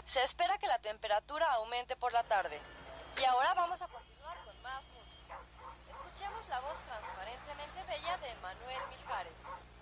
Se espera que la temperatura aumente por la tarde. Y ahora vamos a continuar con más música. Escuchemos la voz transparentemente bella de Manuel Mijares.